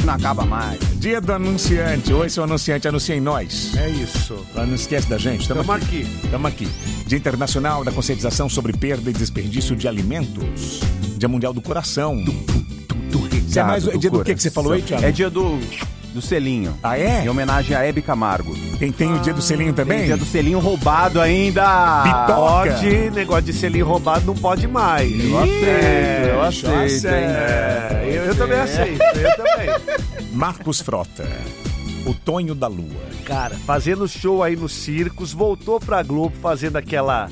não acaba mais. Dia do anunciante. Oi, seu anunciante, anuncia em nós. É isso. Não esquece da gente. Estamos aqui. Estamos aqui. Dia Internacional da Conscientização sobre Perda e Desperdício de Alimentos. Dia Mundial do Coração. É mais dia do que você falou aí, Thiago? É dia do selinho. Ah, é? Em homenagem a Hebe Camargo. Tem o dia do selinho também? Tem o dia do selinho roubado ainda. Pode, negócio de selinho roubado não pode mais. Eu aceito. Eu também aceito, eu também. Marcos Frota, o Tonho da Lua. Cara, fazendo show aí nos circos, voltou pra Globo fazendo aquela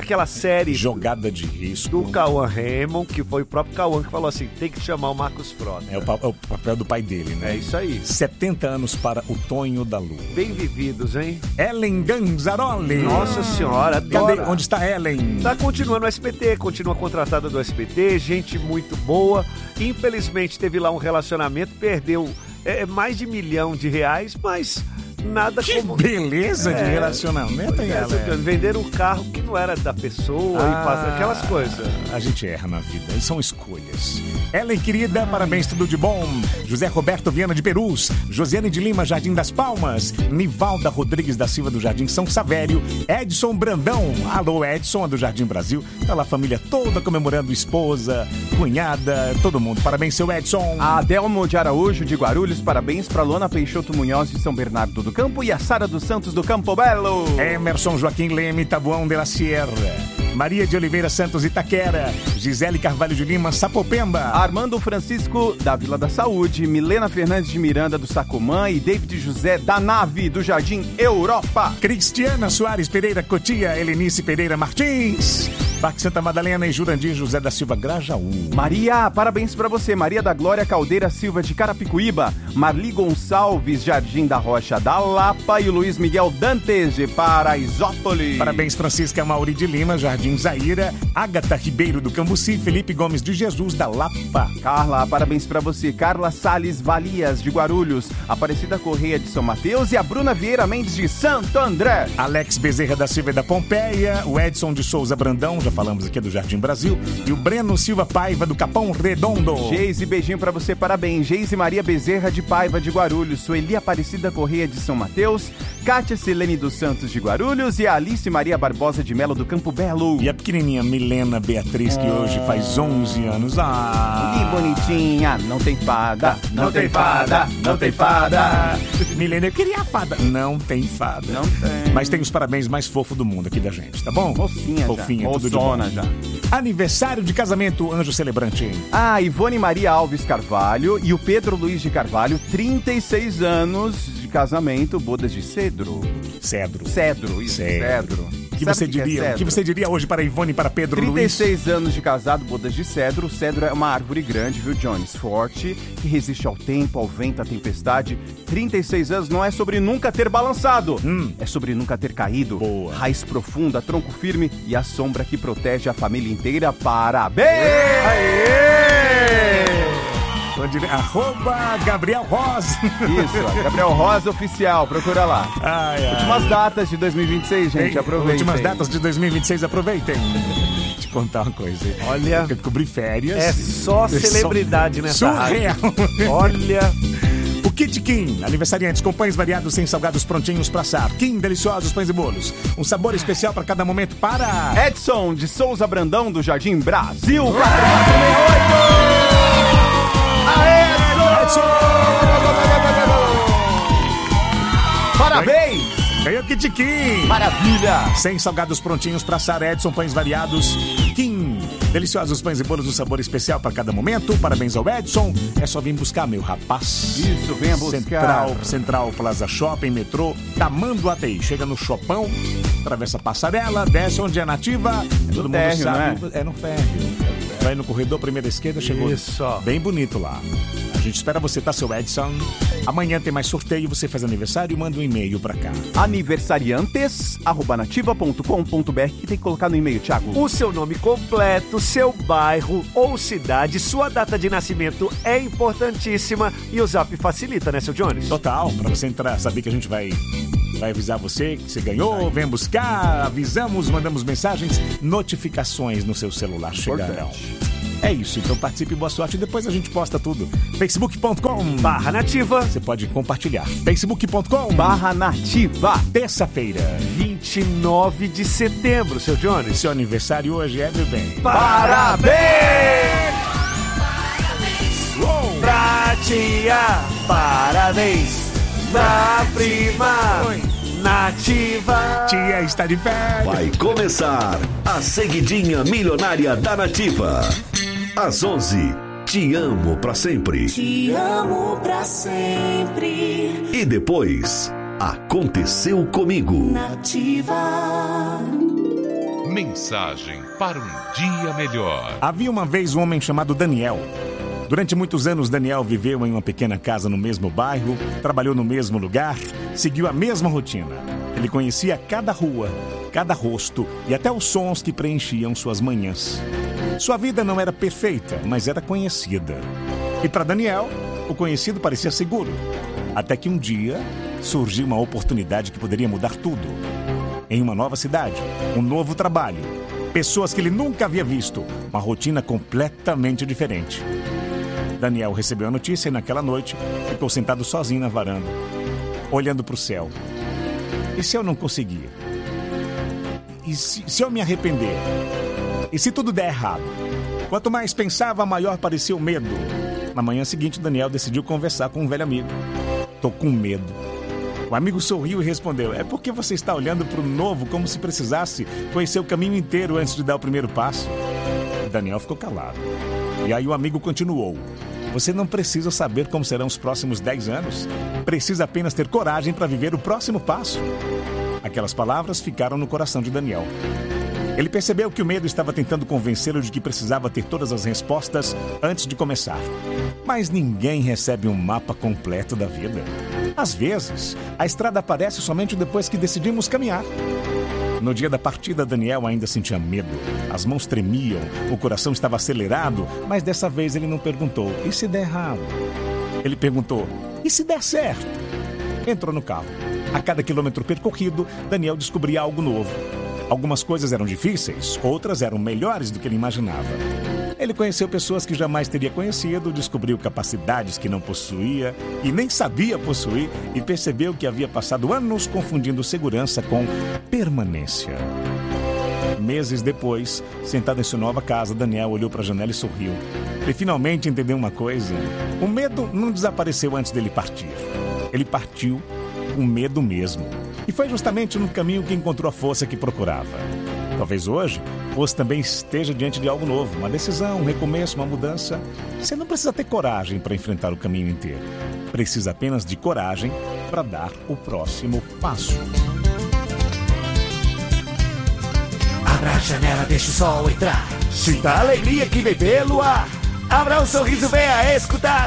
série Jogada de Risco do Cauã Raymond, que foi o próprio Cauã que falou assim, tem que chamar o Marcos Frota. É o papel do pai dele, né? É isso aí. 70 anos para o Tonho da Lua. Bem vividos, hein? Ellen Ganzaroli. Nossa senhora, adoro. Cadê? Onde está Ellen? Tá continuando no SBT, continua contratada do SBT, gente muito boa. Infelizmente teve lá um relacionamento, perdeu mais de R$1 milhão, mas nada que como... beleza de relacionamento, hein, galera? Venderam um carro que não era da pessoa e faz aquelas coisas. A gente erra na vida, são escolhas. Ellen, querida, parabéns, tudo de bom. José Roberto Viana de Perus, Josiane de Lima, Jardim das Palmas, Nivalda Rodrigues da Silva do Jardim São Savério, Edson Brandão, alô Edson, do Jardim Brasil, tá lá a família toda comemorando, esposa, cunhada, todo mundo. Parabéns, seu Edson. A Adelmo de Araújo de Guarulhos, parabéns pra Lona Peixoto Munhoz de São Bernardo do Campo e a Sara dos Santos do Campo Belo. Emerson Joaquim Leme, Tabuão de la Sierra. Maria de Oliveira Santos, Itaquera. Gisele Carvalho de Lima, Sapopemba. Armando Francisco, da Vila da Saúde. Milena Fernandes de Miranda, do Sacomã. E David José, da Nave, do Jardim Europa. Cristiana Soares Pereira Cotia, Helenice Pereira Martins. Parque Santa Madalena e Jurandir José da Silva Grajaú. Maria, parabéns pra você. Maria da Glória Caldeira Silva de Carapicuíba. Marli Gonçalves, Jardim da Rocha da Lapa. E o Luiz Miguel Dantes de Paraisópolis. Parabéns, Francisca Mauri de Lima, Jardim Zaira. Agatha Ribeiro do Cambuci. Felipe Gomes de Jesus da Lapa. Carla, parabéns pra você. Carla Salles Valias de Guarulhos. Aparecida Correia de São Mateus. E a Bruna Vieira Mendes de Santo André. Alex Bezerra da Silva da Pompeia. O Edson de Souza Brandão, já falamos aqui do Jardim Brasil. E o Breno Silva Paiva do Capão Redondo. Geise, beijinho pra você, parabéns. Geise Maria Bezerra de Paiva de Guarulhos. Sueli Aparecida Correia de São Mateus. Kátia Silene dos Santos de Guarulhos. E a Alice Maria Barbosa de Melo do Campo Belo. E a pequenininha Milena Beatriz, que hoje faz 11 anos. Que bonitinha, não tem fada, não tem fada, não tem fada. Milena, eu queria a fada. Não tem fada. Não tem. Mas tem os parabéns mais fofos do mundo aqui da gente, tá bom? Mocinha fofinha, já. tudo de bom. Já. Aniversário de casamento, Anjo Celebrante. A Ivone Maria Alves Carvalho e o Pedro Luiz de Carvalho, 36 anos de casamento, bodas de cedro. Cedro. Cedro, isso, cedro. O que você diria? O que você diria hoje para Ivone e para Pedro 36 Luiz? anos de casado, bodas de cedro. O cedro é uma árvore grande, viu, Jones? Forte, que resiste ao tempo, ao vento, à tempestade. 36 anos não é sobre nunca ter balançado. É sobre nunca ter caído. Boa. Raiz profunda, tronco firme e a sombra que protege a família inteira. Parabéns! Aê! @ Gabriel Rosa. Isso, Gabriel Rosa Oficial, procura lá. Últimas datas de 2026, gente, aproveitem. Últimas datas de 2026, aproveitem. Deixa eu te contar uma coisa. Olha, eu cobri férias. É só celebridade nessa surreal. Rádio. Olha... O Kit Kim, aniversariantes com pães variados sem salgados prontinhos pra assar. Kim, deliciosos pães e bolos. Um sabor especial pra cada momento para... Edson de Souza Brandão, do Jardim Brasil. 4468! Edson! Parabéns! Ganhou Kit Kim! Maravilha! Sem salgados prontinhos pra assar, Edson, pães variados. Kim, deliciosos pães e bolos, um sabor especial para cada momento. Parabéns ao Edson. É só vir buscar, meu rapaz. Isso, venha buscar. Central Plaza Shopping, metrô, Tamanduateí. Chega no Chopão, atravessa a passarela, desce onde é nativa. Todo mundo sabe. Né? É no térreo. Vai no corredor, primeira esquerda, chegou. Isso. Bem bonito lá. A gente espera você, tá, seu Edson? Amanhã tem mais sorteio, você faz aniversário e manda um e-mail pra cá. Aniversariantes@nativa.com.br, que tem que colocar no e-mail, Thiago. O seu nome completo, seu bairro ou cidade, sua data de nascimento é importantíssima e o Zap facilita, né, seu Jones? Total, pra você entrar, saber que a gente vai avisar você que você ganhou, vem buscar, avisamos, mandamos mensagens, notificações no seu celular chegarão. É isso, então participe, boa sorte. Depois a gente posta tudo. facebook.com/nativa. Você pode compartilhar. facebook.com/nativa. Terça-feira, 29 de setembro, seu Johnny. Seu aniversário hoje é, meu bem. Parabéns! Pra tia, parabéns. Da prima, Nativa. Tia está de férias. Vai começar a seguidinha milionária da Nativa. Às 11, te amo pra sempre. Te amo pra sempre. E depois, aconteceu comigo. Nativa. Mensagem para um dia melhor. Havia uma vez um homem chamado Daniel. Durante muitos anos, Daniel viveu em uma pequena casa no mesmo bairro, trabalhou no mesmo lugar, seguiu a mesma rotina. Ele conhecia cada rua, cada rosto e até os sons que preenchiam suas manhãs. Sua vida não era perfeita, mas era conhecida. E para Daniel, o conhecido parecia seguro. Até que um dia surgiu uma oportunidade que poderia mudar tudo. Em uma nova cidade, um novo trabalho, pessoas que ele nunca havia visto, uma rotina completamente diferente. Daniel recebeu a notícia e naquela noite ficou sentado sozinho na varanda, olhando para o céu. E se eu não conseguir? E se eu me arrepender? E se tudo der errado? Quanto mais pensava, maior parecia o medo. Na manhã seguinte, Daniel decidiu conversar com um velho amigo. Tô com medo. O amigo sorriu e respondeu: é porque você está olhando para o novo como se precisasse conhecer o caminho inteiro antes de dar o primeiro passo. Daniel ficou calado. E aí o amigo continuou: você não precisa saber como serão os próximos 10 anos. Precisa apenas ter coragem para viver o próximo passo. Aquelas palavras ficaram no coração de Daniel. Ele percebeu que o medo estava tentando convencê-lo de que precisava ter todas as respostas antes de começar. Mas ninguém recebe um mapa completo da vida. Às vezes, a estrada aparece somente depois que decidimos caminhar. No dia da partida, Daniel ainda sentia medo. As mãos tremiam, o coração estava acelerado, mas dessa vez ele não perguntou: e se der errado? Ele perguntou: e se der certo? Entrou no carro. A cada quilômetro percorrido, Daniel descobria algo novo. Algumas coisas eram difíceis, outras eram melhores do que ele imaginava. Ele conheceu pessoas que jamais teria conhecido, descobriu capacidades que não possuía e nem sabia possuir e percebeu que havia passado anos confundindo segurança com permanência. Meses depois, sentado em sua nova casa, Daniel olhou para a janela e sorriu. Ele finalmente entendeu uma coisa: o medo não desapareceu antes dele partir. Ele partiu com medo mesmo. E foi justamente no caminho que encontrou a força que procurava. Talvez hoje você também esteja diante de algo novo, uma decisão, um recomeço, uma mudança. Você não precisa ter coragem para enfrentar o caminho inteiro. Precisa apenas de coragem para dar o próximo passo. Abra a janela, deixa o sol entrar. Sinta a alegria que vem pelo ar. Abra um sorriso, venha escutar.